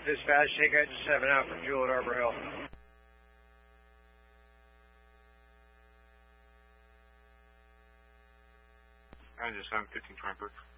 Dispatch, take out 7 out for fuel at Arbor Hill. I just 715 Frankfurt.